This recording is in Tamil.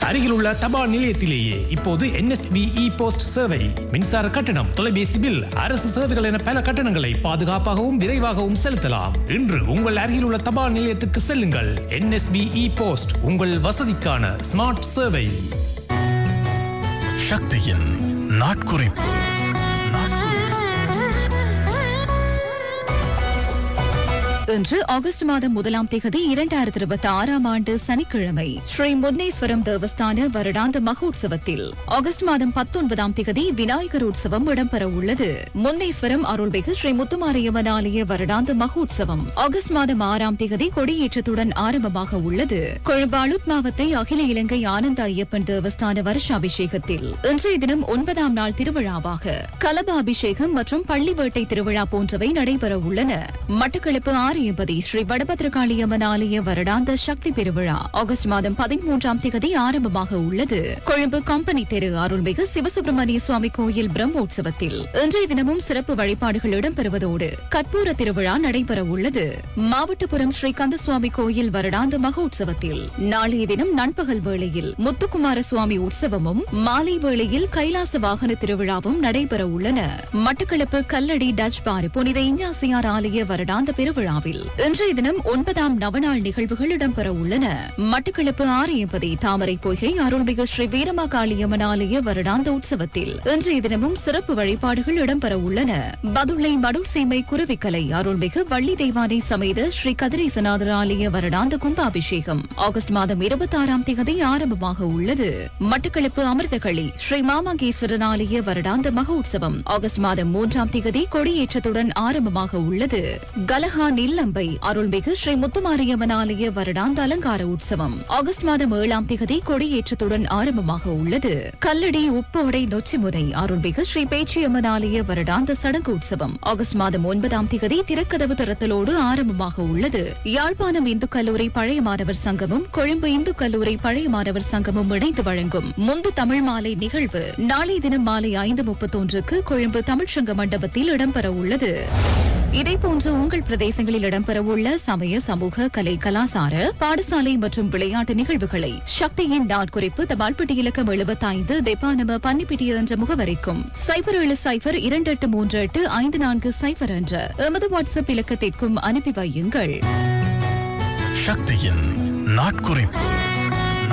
அருகில் உள்ள தபால் நிலையத்திலேயே இப்போது NSB e-post சேவை. மின்சார கட்டணம், தொலைபேசி பில், அரசு சேவைகள் என பல கட்டணங்களை பாதுகாப்பாகவும் விரைவாகவும் செலுத்தலாம். இன்று உங்கள் அருகில் உள்ள தபால் நிலையத்துக்கு செல்லுங்கள். NSB e-post உங்கள் வசதிக்கான ஸ்மார்ட் சேவை. சக்தியின் நாட்குறிப்பு. இன்று ஆகஸ்ட் மாதம் 1ஆம் தேதி 2026ஆம் ஆண்டு சனிக்கிழமை ஸ்ரீ முன்னேஸ்வரம் தேவஸ்தான வருடாந்த மகோத்சவத்தில் ஆகஸ்ட் மாதம் 19ஆம் தேதி விநாயகர் உற்சவம் இடம்பெற உள்ளது. முன்னேஸ்வரம் அருள்மிகு ஸ்ரீ முத்துமாரியம்மன் ஆலய வருடாந்த மகோத்சவம் ஆகஸ்ட் மாதம் 6ஆம் தேதி கொடியேற்றத்துடன் ஆரம்பமாக உள்ளது. கொழும்பாளுத் மாவட்ட அகில இலங்கை ஆனந்த ஐயப்பன் தேவஸ்தான வருஷாபிஷேகத்தில் இன்றைய தினம் 9ஆம் நாள் திருவிழாவாக கலபாபிஷேகம் மற்றும் பள்ளிவேட்டை திருவிழா போன்றவை நடைபெற உள்ளன. மட்டக்களப்பு ஆரியம்பதி ஸ்ரீ வடபத்ரகாளியம்மன் ஆலய வருடாந்த சக்தி பெருவிழா ஆகஸ்ட் மாதம் 13ஆம் தேதி ஆரம்பமாக உள்ளது. கொழும்பு கம்பெனி தெரு அருள்மிகு சிவசுப்பிரமணிய சுவாமி கோயில் பிரம்மோற்சவத்தில் இன்றைய தினமும் சிறப்பு வழிபாடுகள் இடம்பெறுவதோடு கற்பூர திருவிழா நடைபெற உள்ளது. மாவட்டபுரம் ஸ்ரீ கந்தசுவாமி கோயில் வருடாந்த மகோற்சவத்தில் நாளைய தினம் நண்பகல் வேளையில் முத்துக்குமார சுவாமி உற்சவமும் மாலை வேளையில் கைலாச வாகன திருவிழாவும் நடைபெற உள்ளன. மட்டக்களப்பு கல்லடி டச் பார் புனித இஞ்ஞாசியார் ஆலய வருடாந்த பெருவிழாவில் இன்றைய தினம் 9ஆம் நவநாள் நிகழ்வுகள் இடம்பெற உள்ளன. மட்டக்களப்பு ஆரியம்பதி தாமரை பொய்கை அருள்மிகு ஸ்ரீ வீரமாகாளியம்மன் ஆலய வருடாந்த உற்சவத்தில் இன்றைய தினமும் சிறப்பு வழிபாடுகள் இடம்பெற உள்ளன. பதுளை மடுசீமை குருவிக்கலை அருள்மிகு வள்ளி தெய்வானை சமேத ஸ்ரீ கதிரேசநாதர் ஆலய வருடாந்த கும்பாபிஷேகம் ஆகஸ்ட் மாதம் 26ஆம் தேதி ஆரம்பமாக உள்ளது. மட்டக்களப்பு அமிர்தகளி ஸ்ரீ மாமாங்கேஸ்வரன் ஆலய வருடாந்த மகோத்சவம் ஆகஸ்ட் மாதம் 3ஆம் தேதி கொடியேற்றத்துடன் ஆரம்பமாக உள்ளது. கலஹா நில்லம்பை அருள்மிகு ஸ்ரீ முத்துமாரியம்மன் ஆலய வருடாந்த அலங்கார உற்சவம் ஆகஸ்ட் மாதம் 7ஆம் தேதி கொடியேற்றத்துடன் ஆரம்பமாக உள்ளது. கல்லடி உப்போடை நொச்சிமுனை அருள்மிகு ஸ்ரீ பேச்சியம்மன் ஆலய வருடாந்த சடங்கு உற்சவம் ஆகஸ்ட் மாதம் 9ஆம் தேதி திறக்கதவு திறத்தலோடு ஆரம்பமாக உள்ளது. யாழ்ப்பாணம் இந்து கல்லூரி பழைய மாணவர் சங்கமும் கொழும்பு இந்து கல்லூரி பழைய மாணவர் சங்கமும் இணைந்து வழங்கும் முந்து தமிழ் மாலை நிகழ்வு நாளைய தினம் மாலை 5:31க்கு கொழும்பு தமிழ்ச்சங்க மண்டபத்தில் இடம்பெற உள்ளது. இதேபோன்று உங்கள் பிரதேசங்களில் இடம்பெறவுள்ள சமய, சமூக, கலை, கலாசார, பாடசாலை மற்றும் விளையாட்டு நிகழ்வுகளை சக்தியின் நாட்குறிப்பு தபால்பட்டி இலக்கம் 75 தெப்பானம பன்னிப்பிட்டிய என்ற முகவரிக்கும் 0702838540 என்ற எமது வாட்ஸ்அப் இலக்கத்திற்கும் அனுப்பி வையுங்கள். சக்தியின் நாட்குறிப்பு.